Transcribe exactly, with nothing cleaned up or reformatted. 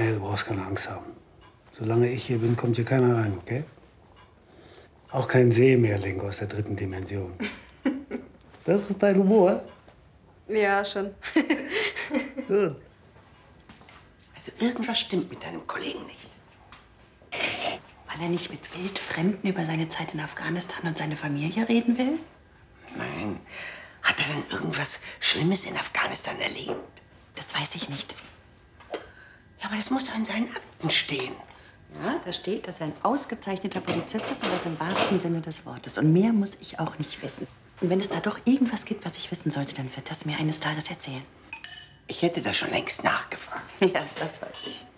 Nee, du brauchst keine Angst haben. Solange ich hier bin, kommt hier keiner rein, okay? Auch kein Seemeerling aus der dritten Dimension. Das ist dein Humor? Ja, schon. Gut. Also irgendwas stimmt mit deinem Kollegen nicht. Weil er nicht mit Wildfremden über seine Zeit in Afghanistan und seine Familie reden will? Nein. Hat er denn irgendwas Schlimmes in Afghanistan erlebt? Das weiß ich nicht. Ja, aber das muss doch in seinen Akten stehen. Ja, da steht, dass er ein ausgezeichneter Polizist ist und das im wahrsten Sinne des Wortes. Und mehr muss ich auch nicht wissen. Und wenn es da doch irgendwas gibt, was ich wissen sollte, dann wird das mir eines Tages erzählen. Ich hätte da schon längst nachgefragt. Ja, das weiß ich.